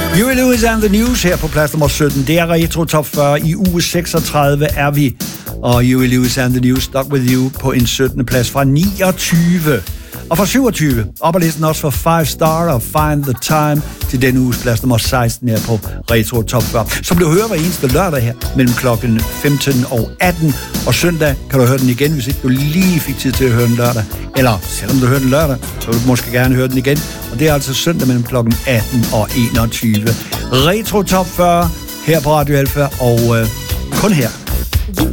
Huey Lewis and the News her på plads nummer 17. Det er Retro Top 40. I uge 36 er vi. Og Huey Lewis and the News, Stuck With You på en 17. plads fra 29. Og fra 27, op og listen også for 5 Star og Find the Time til denne uges plads nummer 16 her på Retro Top 40. Som du hører hver eneste lørdag her mellem klokken 15 og 18. Og søndag kan du høre den igen, hvis ikke du lige fik tid til at høre den lørdag. Eller selvom du hører den lørdag, så vil du måske gerne høre den igen. Og det er altså søndag mellem klokken 18 og 21. Retro Top 40 her på Radio Alpha og kun her